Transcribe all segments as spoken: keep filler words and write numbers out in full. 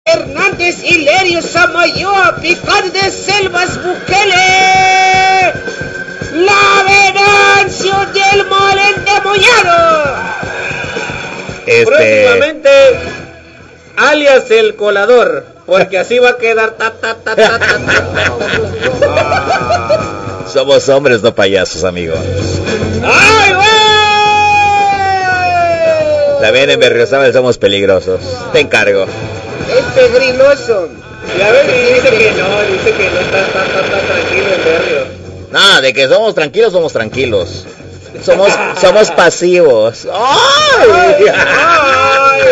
Hernández, Hilerio Samayoa, Picard de Selvas, Bukele, la venancia del mal endemoniado. Este... Próximamente, alias el colador, porque así va a quedar. Ta, ta, ta, ta, ta, ta, ta. Somos hombres, no payasos, amigos. ¡Ay, güey! También en Berriozábal somos peligrosos. Te encargo. Es pegriloso. Y a ver, dice que no, dice que no está, está, está, está tranquilo en Berrio. No, de que somos tranquilos, somos tranquilos. Somos, somos pasivos. ¡Ay! ¡Ay!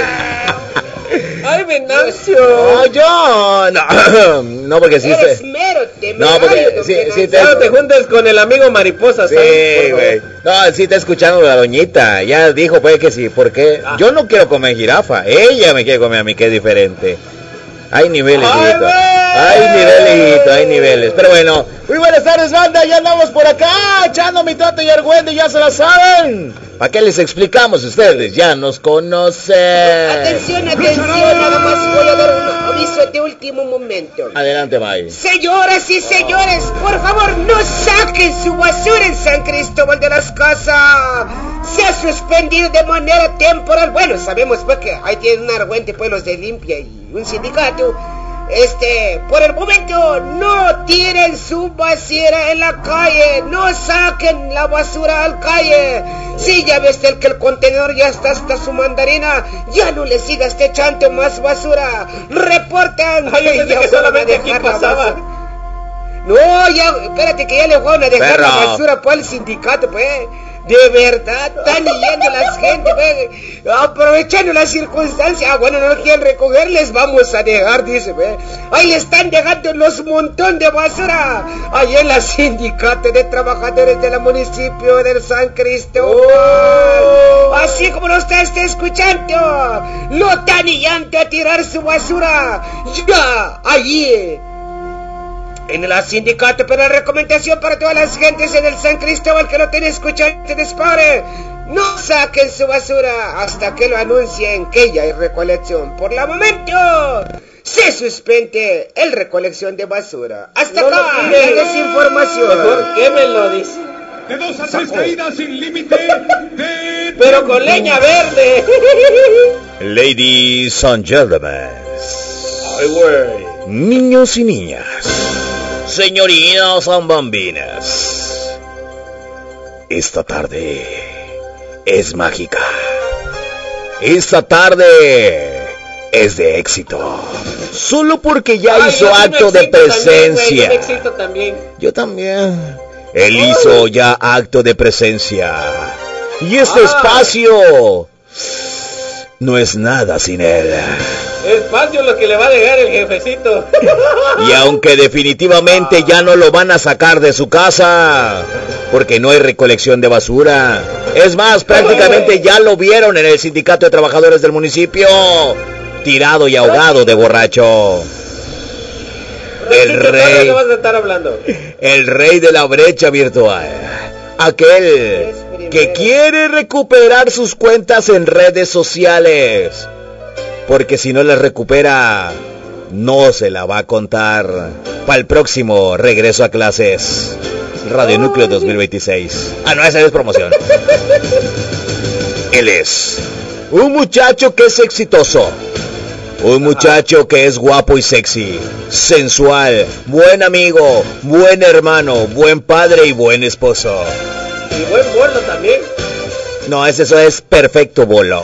¡Ay, Venancio! No, yo no, no porque sí Eres se... mero No, porque sí, sí te... No te juntes con el amigo mariposa, sí, ¿sabes? güey. No, sí está escuchando la doñita. Ya dijo, pues, que sí. ¿Por qué? Ah. Yo no quiero comer jirafa. Ella me quiere comer a mí, que es diferente. Hay niveles, ¡Ay, hijito. Hay niveles, hijito, hay niveles. Pero bueno, muy buenas tardes, banda. Ya andamos por acá, echando mi tata y argüende, ya se la saben. ¿Para qué les explicamos? Ustedes ya nos conocen. Atención, atención, nada más voy a dar un aviso de último momento. Adelante, May. Señoras y señores, por favor, no saquen su basura en San Cristóbal de las Casas. Se ha suspendido de manera temporal. Bueno, sabemos pues que ahí tienen un argüente, pues los de limpia y un sindicato. Este, por el momento no tiren su basura en la calle, no saquen la basura al calle. Si ya ves el que el contenedor ya está hasta su mandarina, ya no le sigas echando más basura. Reportan. Ay, yo pensé que solamente aquí pasaba. No, ya, espérate que ya le van a dejar Perro. la basura para el sindicato, pues. De verdad, están yendo las gente, pues, aprovechando las circunstancias. Ah, bueno, no quieren recoger, les vamos a dejar, dice, pues. Ahí le están dejando los montón de basura. Ahí en la sindicato de trabajadores del municipio del San Cristóbal. Oh. Así como lo está, está escuchando, lo están yendo a tirar su basura. Ya, allí. En el sindicato, pero la recomendación para todas las gentes en el San Cristóbal que lo estén escuchando, dispare. No saquen su basura hasta que lo anuncien que ya hay recolección. Por el momento, se suspende el recolección de basura. Hasta no acá, la desinformación. Mejor que me lo dice. De dos a tres caídas sin límite. De... Pero con leña verde. Ladies and gentlemen. Ay, güey. Niños y niñas. Señoritas y bambinas, esta tarde es mágica. Esta tarde es de éxito. Solo porque ya Ay, hizo acto de presencia. También, yo, también. yo también. Él Ay. hizo ya acto de presencia. Y este ah. espacio no es nada sin él. Espacio lo que le va a dejar el jefecito. Y aunque definitivamente ya no lo van a sacar de su casa, porque no hay recolección de basura. Es más, prácticamente ya lo vieron en el sindicato de trabajadores del municipio, tirado y ahogado de borracho. El rey, ¿qué vas a estar hablando? El rey de la brecha virtual. Aquel que quiere recuperar sus cuentas en redes sociales. Porque si no la recupera, no se la va a contar para el próximo regreso a clases. Radio Núcleo dos mil veintiséis. Ah, no, esa es promoción. Él es un muchacho que es exitoso. Un muchacho que es guapo y sexy, sensual, buen amigo, buen hermano, buen padre y buen esposo. Y buen bolo también. No, ese eso es perfecto bolo.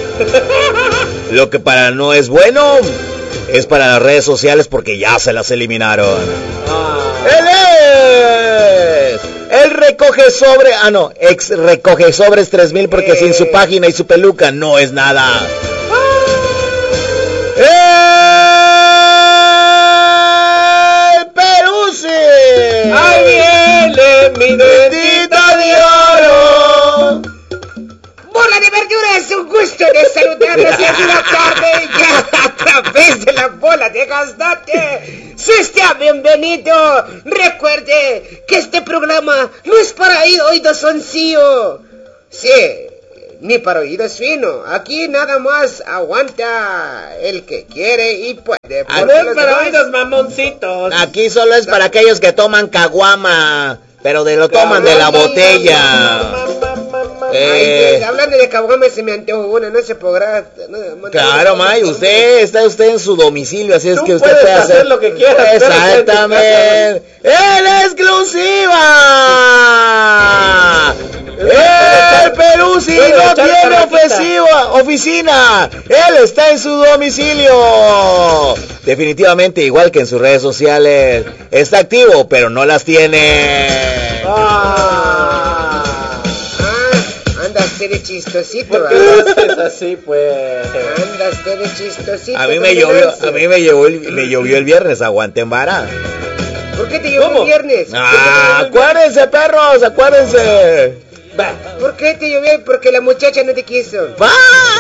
Lo que para no es bueno es para las redes sociales porque ya se las eliminaron. Ah. Él es Él recoge sobre, ah no, ex recoge sobres tres mil porque eh. sin su página y su peluca no es nada. ¡Ah! ¡El Peruzzi! ¡Ahí viene mi dedita de oro! Bola de verdura, es un gusto de saludarlos y aquí la tarde ya a través de la bola de Gaznate. Sea bienvenido. Recuerde que este programa no es para oídos soncillo. Sí, ni para oídos finos. Aquí nada más aguanta el que quiere y puede. A ver, para oídos mamoncitos. Aquí solo es para aquellos que toman caguama, pero de lo toman de la botella. Eh, Ay, hablando de caguama se me antojó una, no se podrá. No, claro, May, usted está usted en su domicilio, así es que usted puede hacer, hacer lo que quiera. Exactamente. ¡En exclusiva! El Perú sí no tiene ofensiva, oficina. Él está en su domicilio. Definitivamente, igual que en sus redes sociales, está activo, pero no las tiene. Ah. Andas de chistosito. ¿Por qué lo haces así, pues? Andas de chistosito. A mí me llovió, a mí me llovió, el, me llovió el viernes, aguanté en vara. ¿Por qué te llovió el viernes? Ah, acuérdense, perros, acuérdense. Va. ¿Por qué te llovió? Porque la muchacha no te quiso. Va.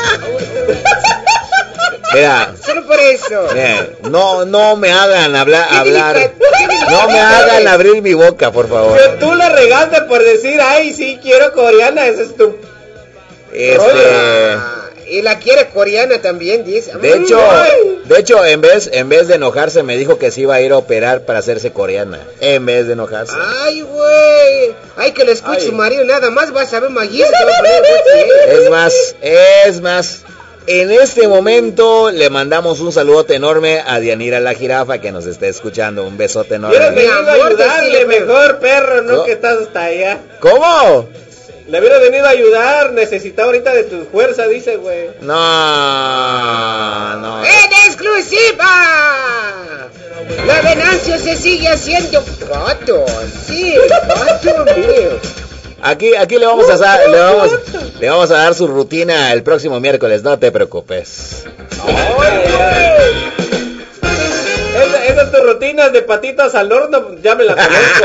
Mira, solo por eso. Mira, no, no me hagan hablar, hablar. No me hagan abrir mi boca, por favor. Que tú le regaste por decir, ay, sí, quiero coreana, ese es tu... Este... Y la quiere coreana también, dice. De hecho, de hecho, en vez, en vez de enojarse, me dijo que se iba a ir a operar para hacerse coreana. En vez de enojarse. Ay, güey. Ay, que lo escuche su marido, nada más vas a ver maguito. Es más, es más. En este momento le mandamos un saludote enorme a Dianira la jirafa que nos está escuchando. Un besote enorme. ¿Quieres venir a ayudarle mejor, perro? No, ¿no? Que estás hasta allá. ¿Cómo? Le hubiera venido a ayudar, necesitaba ahorita de tu fuerza, dice, güey. No, no. ¡En exclusiva! La Venancio se sigue haciendo gato. Sí, gato mío. Aquí, aquí le vamos a dar, le vamos, le vamos a dar su rutina el próximo miércoles, no te preocupes. Ay, ay. Esa, esa es tu rutina de patitas al horno, ya me la conozco.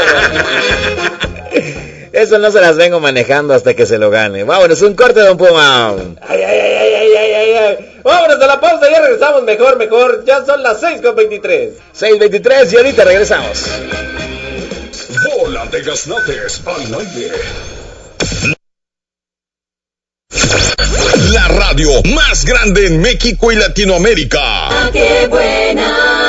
Eso no se las vengo manejando hasta que se lo gane. Vámonos, un corte, don Puma. Ay, ay, ay, ay, ay, ay, ay, ay. Vámonos a la pausa, ya regresamos mejor, mejor. Ya son las seis con veintitrés. seis veintitrés y ahorita regresamos. Bola de gaznates al aire. La radio más grande en México y Latinoamérica. ¡Ah, qué buena!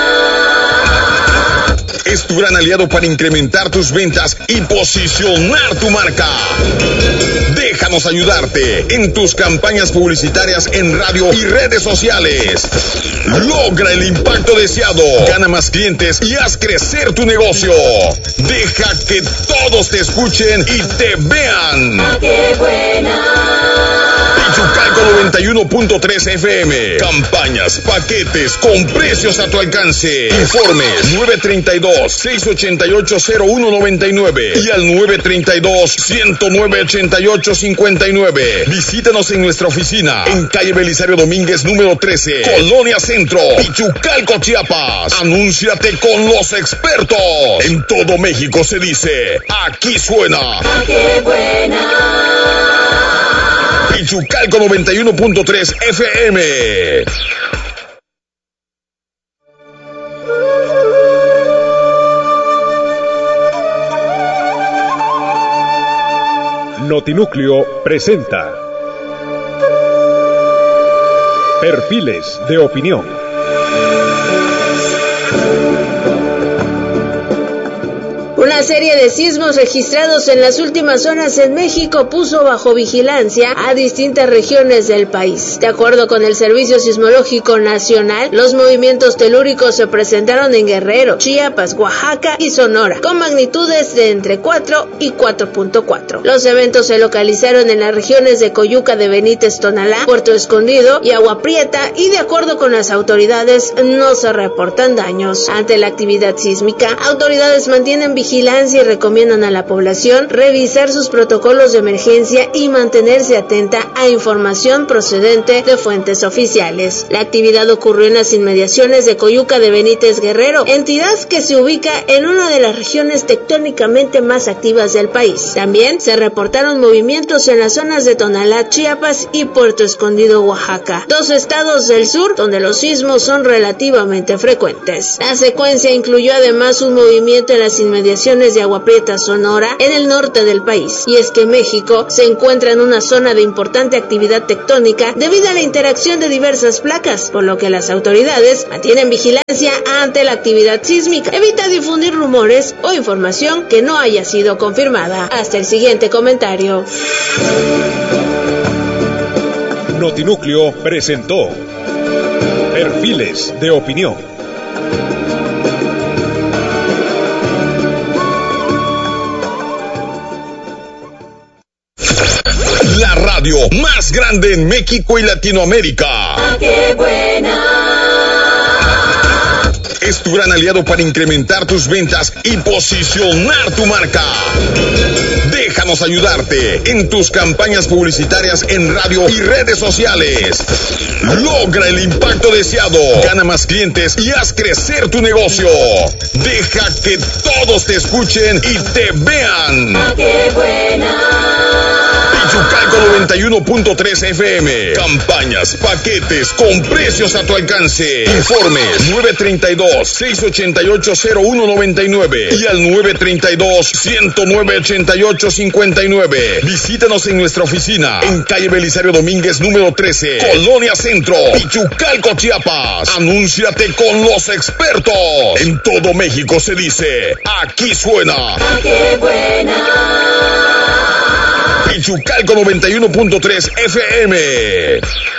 Es tu gran aliado para incrementar tus ventas y posicionar tu marca. Déjanos ayudarte en tus campañas publicitarias en radio y redes sociales. Logra el impacto deseado, gana más clientes y haz crecer tu negocio. Deja que todos te escuchen y te vean. ¡Ah, qué buena! Pichucalco noventa y uno punto tres F M. Campañas, paquetes con precios a tu alcance. Informes nueve treinta y dos, seiscientos ochenta y ocho, cero uno noventa y nueve y al nueve treinta y dos, ciento nueve, ochenta y ocho cincuenta y nueve. Visítanos en nuestra oficina en calle Belisario Domínguez número trece, Colonia Centro, Pichucalco, Chiapas. Anúnciate con los expertos. En todo México se dice, aquí suena. ¡Ah, qué buena! Pichucalco noventa y uno punto tres F M. Notinúcleo presenta Perfiles de Opinión. Una serie de sismos registrados en las últimas horas en México puso bajo vigilancia a distintas regiones del país. De acuerdo con el Servicio Sismológico Nacional, los movimientos telúricos se presentaron en Guerrero, Chiapas, Oaxaca y Sonora, con magnitudes de entre cuatro y cuatro punto cuatro. Los eventos se localizaron en las regiones de Coyuca de Benítez, Tonalá, Puerto Escondido y Agua Prieta, y de acuerdo con las autoridades no se reportan daños. Ante la actividad sísmica, autoridades mantienen vigilancia y recomiendan a la población revisar sus protocolos de emergencia y mantenerse atenta a información procedente de fuentes oficiales. La actividad ocurrió en las inmediaciones de Coyuca de Benítez, Guerrero, entidad que se ubica en una de las regiones tectónicamente más activas del país. También se reportaron movimientos en las zonas de Tonalá, Chiapas y Puerto Escondido, Oaxaca, dos estados del sur donde los sismos son relativamente frecuentes. La secuencia incluyó además un movimiento en las inmediaciones regiones de Agua Prieta, Sonora, en el norte del país. Y es que México se encuentra en una zona de importante actividad tectónica debido a la interacción de diversas placas, por lo que las autoridades mantienen vigilancia ante la actividad sísmica. Evita difundir rumores o información que no haya sido confirmada. Hasta el siguiente comentario. Notinúcleo presentó Perfiles de Opinión. La radio más grande en México y Latinoamérica. ¡Ah, qué buena! Es tu gran aliado para incrementar tus ventas y posicionar tu marca. Déjanos ayudarte en tus campañas publicitarias en radio y redes sociales. Logra el impacto deseado, gana más clientes y haz crecer tu negocio. Deja que todos te escuchen y te vean. ¡Ah, qué buena! Pichucalco noventa y uno punto tres F M. Campañas, paquetes con precios a tu alcance. Informes nueve treinta y dos, seiscientos ochenta y ocho, cero uno noventa y nueve y al nueve treinta y dos, ciento nueve, ochenta y ocho cincuenta y nueve. Visítanos en nuestra oficina en calle Belisario Domínguez número trece, Colonia Centro, Pichucalco, Chiapas. Anúnciate con los expertos. En todo México se dice, aquí suena. ¡Ah, qué buena! Pichucalco noventa y uno punto tres F M.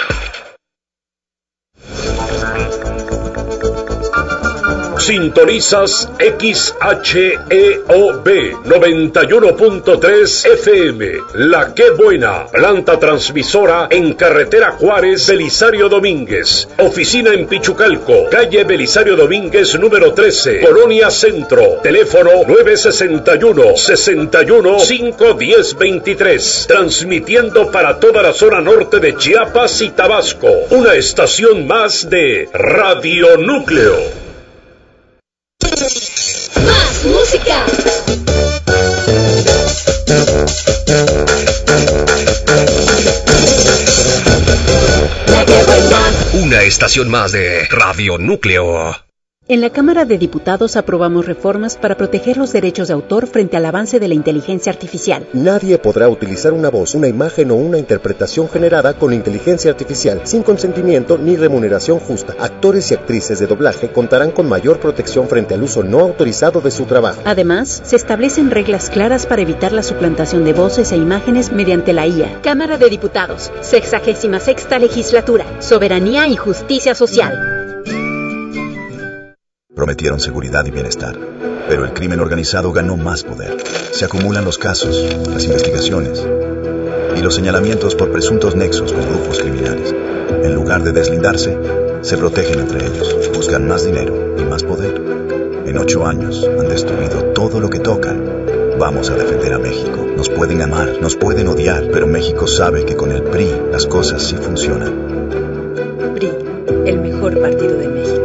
Sintonizas X H E O B noventa y uno punto tres F M. La Qué Buena, planta transmisora en carretera Juárez, Belisario Domínguez. Oficina en Pichucalco, calle Belisario Domínguez número trece, Colonia Centro. Teléfono nueve sesenta y uno, sesenta y uno, cinco diez veintitrés. Transmitiendo para toda la zona norte de Chiapas y Tabasco. Una estación más de Radio Núcleo. ¡Más música! La Qué Buena. Una estación más de Radio Núcleo. En la Cámara de Diputados aprobamos reformas para proteger los derechos de autor frente al avance de la inteligencia artificial. Nadie podrá utilizar una voz, una imagen o una interpretación generada con inteligencia artificial sin consentimiento ni remuneración justa. Actores y actrices de doblaje contarán con mayor protección frente al uso no autorizado de su trabajo. Además, se establecen reglas claras para evitar la suplantación de voces e imágenes mediante la I A. Cámara de Diputados, sexagésima sexta legislatura, soberanía y justicia social. Prometieron seguridad y bienestar, pero el crimen organizado ganó más poder. Se acumulan los casos, las investigaciones y los señalamientos por presuntos nexos con grupos criminales. En lugar de deslindarse, se protegen entre ellos, buscan más dinero y más poder. En ocho años han destruido todo lo que tocan. Vamos a defender a México. Nos pueden amar, nos pueden odiar, pero México sabe que con el P R I las cosas sí funcionan. P R I, el mejor partido de México.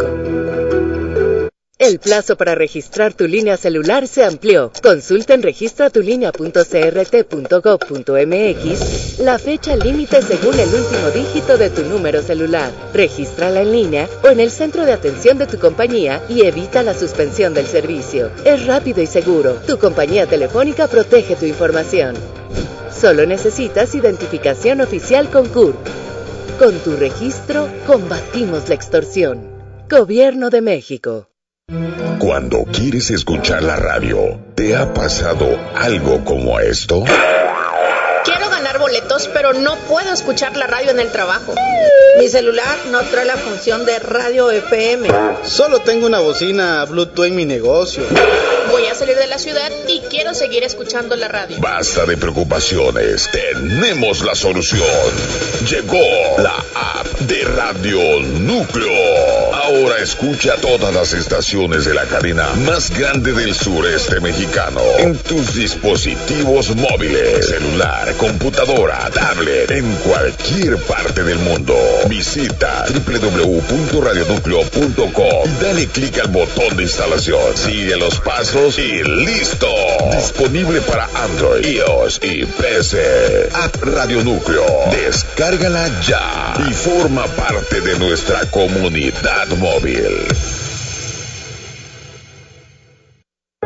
El plazo para registrar tu línea celular se amplió. Consulta en registra tu línea punto c r t punto gov punto m x la fecha límite según el último dígito de tu número celular. Regístrala en línea o en el centro de atención de tu compañía y evita la suspensión del servicio. Es rápido y seguro. Tu compañía telefónica protege tu información. Solo necesitas identificación oficial con C U R P. Con tu registro, combatimos la extorsión. Gobierno de México. Cuando quieres escuchar la radio, ¿te ha pasado algo como esto? Quiero ganar boletos, pero no puedo escuchar la radio en el trabajo. Mi celular no trae la función de radio F M. Solo tengo una bocina Bluetooth en mi negocio. Voy a salir de la ciudad y quiero seguir escuchando la radio. Basta de preocupaciones, tenemos la solución. Llegó la app de Radio Núcleo. Ahora escucha todas las estaciones de la cadena más grande del sureste mexicano en tus dispositivos móviles, celular, computadora, tablet, en cualquier parte del mundo. Visita doble u doble u doble u punto radio núcleo punto com y dale clic al botón de instalación. Sigue los pasos y ¡listo! Disponible para Android, iOS y P C. App Radio Núcleo. Descárgala ya y forma parte de nuestra comunidad móvil.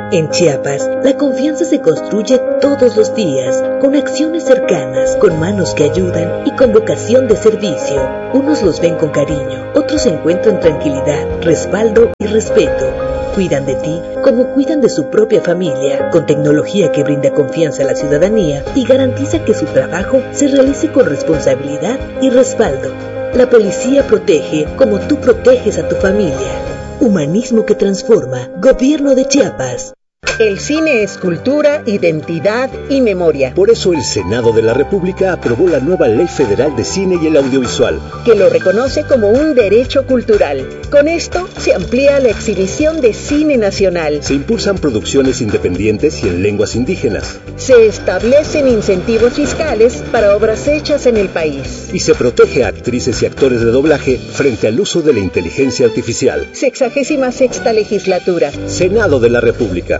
En Chiapas, la confianza se construye todos los días, con acciones cercanas, con manos que ayudan y con vocación de servicio. Unos los ven con cariño, otros encuentran tranquilidad, respaldo y respeto. Cuidan de ti como cuidan de su propia familia, con tecnología que brinda confianza a la ciudadanía y garantiza que su trabajo se realice con responsabilidad y respaldo. La policía protege como tú proteges a tu familia. Humanismo que transforma. Gobierno de Chiapas. El cine es cultura, identidad y memoria. Por eso el Senado de la República aprobó la nueva Ley Federal de Cine y el Audiovisual, que lo reconoce como un derecho cultural. Con esto se amplía la exhibición de cine nacional. Se impulsan producciones independientes y en lenguas indígenas. Se establecen incentivos fiscales para obras hechas en el país. Y se protege a actrices y actores de doblaje frente al uso de la inteligencia artificial. Sexagésima sexta legislatura. Senado de la República.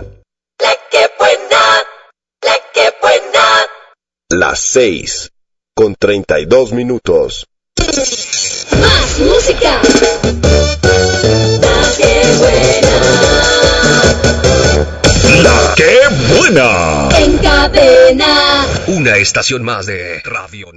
Las seis, con treinta y dos minutos. Más música. La que buena. La que buena. En cadena. Una estación más de radio.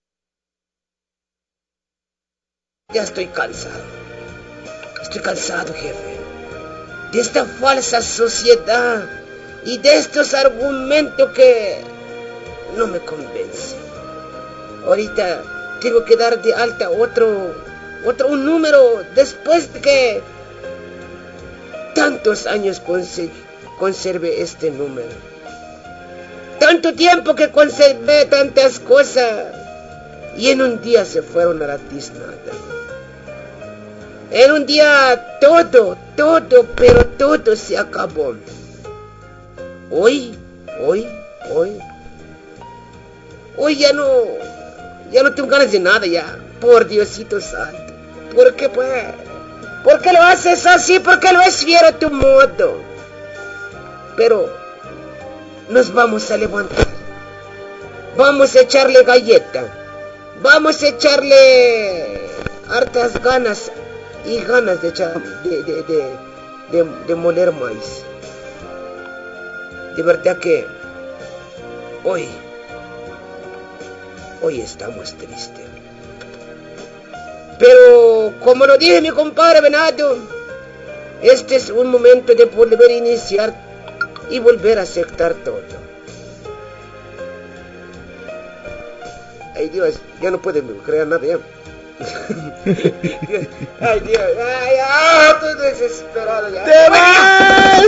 Ya estoy cansado. Estoy cansado, jefe. De esta falsa sociedad y de estos argumentos que no me convence. Ahorita tengo que dar de alta otro, otro un número después de que tantos años conse- conserve este número. Tanto tiempo que conservé tantas cosas y en un día se fueron a la tiznada. En un día todo, todo, pero todo se acabó. Hoy, hoy, hoy. Hoy ya no, ya no tengo ganas de nada ya, por Diosito santo. ¿Por qué pues? ¿Por qué lo haces así? ¿Por qué lo es fiero tu modo? Pero nos vamos a levantar. Vamos a echarle galleta. Vamos a echarle hartas ganas y ganas de echar, de, de, de, de, de moler maíz. De verdad que hoy Hoy estamos tristes. Pero, como lo dije mi compadre Venado, este es un momento de volver a iniciar y volver a aceptar todo. Ay Dios, ya no puedo creer nada ya. Ay Dios, ay, ay, estoy desesperado ya. ¡Te vas,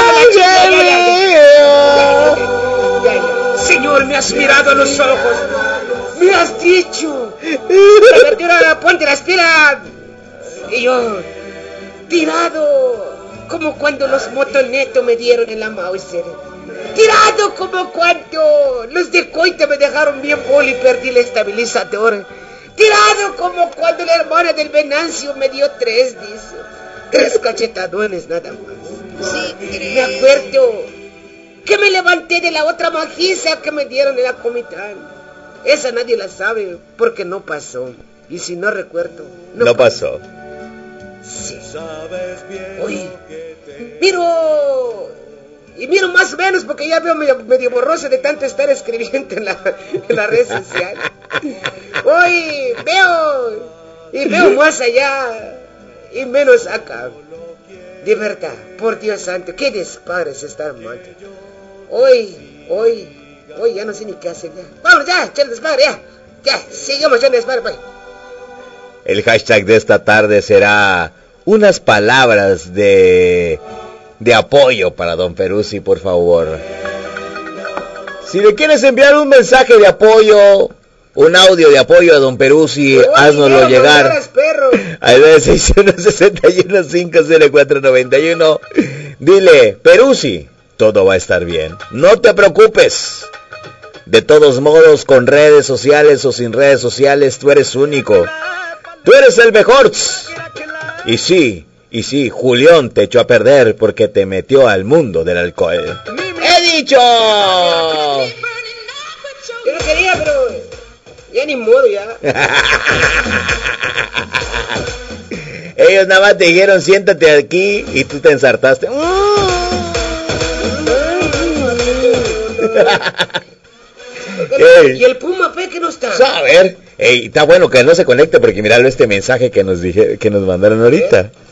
Señor, me has mirado a los ojos. Me has dicho. Abertura, ponte las pilas. Y yo, tirado, como cuando los motonetos me dieron en la Mauser. Tirado como cuando los de Coita me dejaron bien poli y perdí el estabilizador. Tirado como cuando la hermana del Venancio me dio tres, dice. Tres cachetadones nada más. Sí, me acuerdo que me levanté de la otra majiza que me dieron en la comitán. Esa nadie la sabe porque no pasó. Y si no recuerdo, no, no pasó. Sí. Oye, miro... Y miro más o menos porque ya veo medio, medio borroso de tanto estar escribiendo en la, en la red social. Hoy veo... Y veo más allá y menos acá. De verdad, por Dios santo, qué despadre se está armando. Hoy, hoy... Hoy ya no sé ni qué hacer ya. Vamos ya, echar desmadre ya. Ya, sigamos echando desmadre, pues. El hashtag de esta tarde será unas palabras de de apoyo para don Peruzzi, por favor. Si le quieres enviar un mensaje de apoyo, un audio de apoyo a don Peruzzi, haznoslo llegar al nueve seis uno, seis uno, cinco cero cuatro nueve uno. Dile, Peruzzi, todo va a estar bien. No te preocupes. De todos modos, con redes sociales o sin redes sociales, tú eres único. Tú eres el mejor. Y sí, y sí, Julián te echó a perder porque te metió al mundo del alcohol. ¡He dicho! Yo no quería, pero ya ni modo ya. Ellos nada más te dijeron siéntate aquí y tú te ensartaste. ¿Y el Puma, pe, que no está? A ver, ey, está bueno que no se conecte porque miralo este mensaje que nos dije, que nos mandaron ahorita.